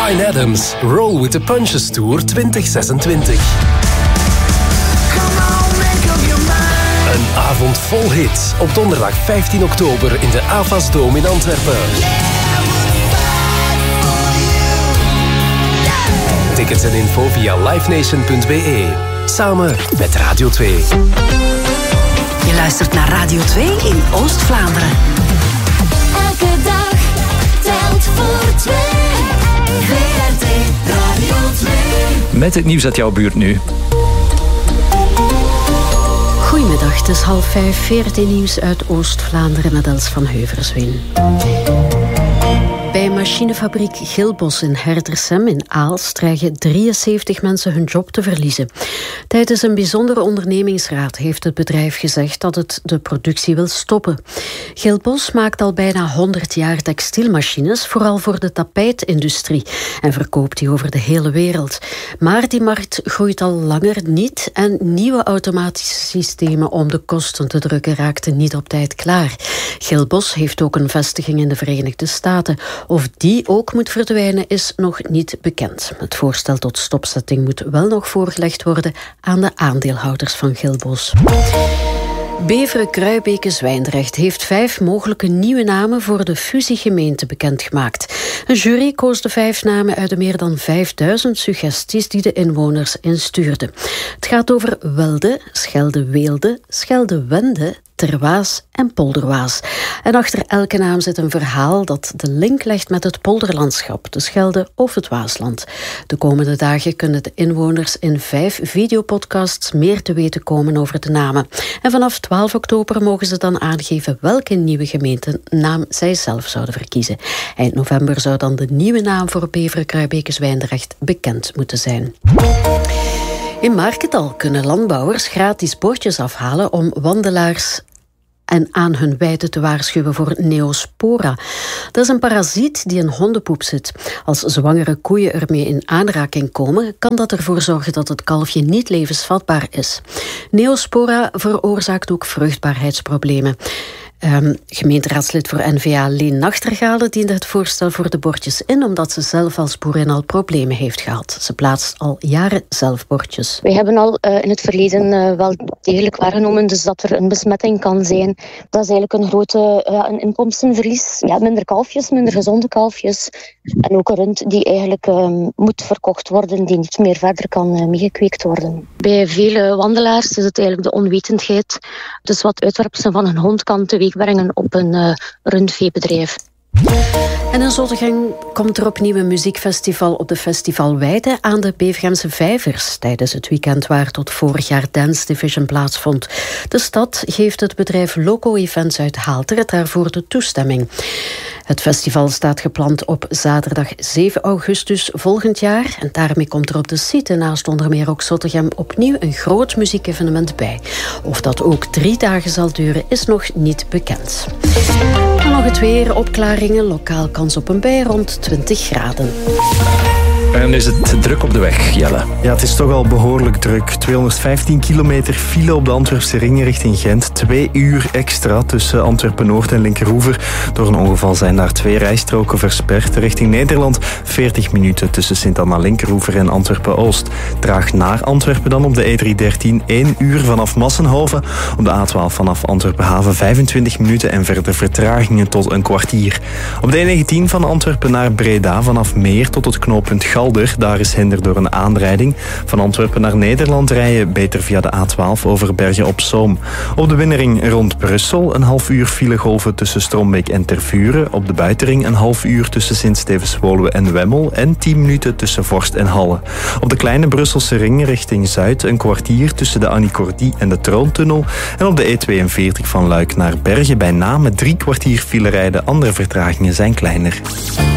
Bryan Adams, Roll with the Punches Tour 2026. Een avond vol hits op donderdag 15 oktober in de Avas Dome in Antwerpen. Tickets en info via livenation.be. Samen met Radio 2. Je luistert naar Radio 2 in Oost-Vlaanderen. Elke dag telt voor 2. VRT Radio 2. Met het nieuws uit jouw buurt nu. Goedemiddag, het is 4:30, VRT Nieuws uit Oost-Vlaanderen met Els van Heuversween. Bij machinefabriek Gilbos in Herdersem in Aalst dreigen 73 mensen hun job te verliezen. Tijdens een bijzondere ondernemingsraad heeft het bedrijf gezegd dat het de productie wil stoppen. Gilbos maakt al bijna 100 jaar textielmachines, vooral voor de tapijtindustrie, en verkoopt die over de hele wereld. Maar die markt groeit al langer niet en nieuwe automatische systemen om de kosten te drukken raakten niet op tijd klaar. Gilbos heeft ook een vestiging in de Verenigde Staten. Of die ook moet verdwijnen is nog niet bekend. Het voorstel tot stopzetting moet wel nog voorgelegd worden aan de aandeelhouders van Gilbos. Beveren, Kruibeke, Zwijndrecht heeft 5 mogelijke nieuwe namen voor de fusiegemeente bekendgemaakt. Een jury koos de 5 namen uit de meer dan 5000 suggesties die de inwoners instuurden. Het gaat over Welde, Schelde-Weelde, Schelde-Wende, Terwaas en Polderwaas. En achter elke naam zit een verhaal dat de link legt met het polderlandschap, de Schelde of het Waasland. De komende dagen kunnen de inwoners in 5 videopodcasts meer te weten komen over de namen. En vanaf 12 oktober mogen ze dan aangeven welke nieuwe gemeentenaam zij zelf zouden verkiezen. Eind november zou dan de nieuwe naam voor Beveren, Kruibeke, Zwijndrecht bekend moeten zijn. In Marketal kunnen landbouwers gratis bordjes afhalen om wandelaars en aan hun weide te waarschuwen voor Neospora. Dat is een parasiet die in hondenpoep zit. Als zwangere koeien ermee in aanraking komen, kan dat ervoor zorgen dat het kalfje niet levensvatbaar is. Neospora veroorzaakt ook vruchtbaarheidsproblemen. Gemeenteraadslid voor N-VA Leen Nachtergale diende het voorstel voor de bordjes in omdat ze zelf als boerin al problemen heeft gehad. Ze plaatst al jaren zelf bordjes. Wij hebben al in het verleden wel degelijk waargenomen dus dat er een besmetting kan zijn. Dat is eigenlijk een grote een inkomstenverlies. Ja, minder kalfjes, minder gezonde kalfjes. En ook een rund die eigenlijk moet verkocht worden, die niet meer verder kan meegekweekt worden. Bij vele wandelaars is het eigenlijk de onwetendheid. Dus wat uitwerpselen van een hond kan teweegbrengen op een rundveebedrijf. En in Zottegem komt er opnieuw een muziekfestival op de Festivalweide aan de Bevegemse Vijvers, tijdens het weekend waar tot vorig jaar Dance Division plaatsvond. De stad geeft het bedrijf Loco Events uit Haalteren daarvoor de toestemming. Het festival staat gepland op zaterdag 7 augustus volgend jaar. En daarmee komt er op de site naast onder meer ook Zottegem opnieuw een groot muziekevenement bij. Of dat ook 3 dagen zal duren is nog niet bekend. En nog het weer, opklaringen, lokaal kans op een bui rond 20 graden. En is het druk op de weg, Jelle? Ja, het is toch al behoorlijk druk. 215 kilometer file op de Antwerpse ring richting Gent. 2 uur extra tussen Antwerpen-Noord en Linkeroever. Door een ongeval zijn daar 2 rijstroken versperd. Richting Nederland 40 minuten tussen Sint-Anna-Linkeroever en Antwerpen-Oost. Traag naar Antwerpen dan op de E313 1 uur vanaf Massenhoven. Op de A12 vanaf Antwerpen-Haven 25 minuten en verder vertragingen tot een kwartier. Op de E19 van Antwerpen naar Breda vanaf Meer tot het knooppunt Galder. Daar is hinder door een aanrijding. Van Antwerpen naar Nederland rijden beter via de A12 over Bergen op Zoom. Op de binnenring rond Brussel een half uur filegolven tussen Strombeek en Tervuren. Op de buitenring een half uur tussen Sint-Stevens-Woluwe en Wemmel. En 10 minuten tussen Vorst en Halle. Op de kleine Brusselse ring richting Zuid een kwartier tussen de Annie Cordy en de Troontunnel. En op de E42 van Luik naar Bergen bij Namen 3 kwartier file rijden. Andere vertragingen zijn kleiner.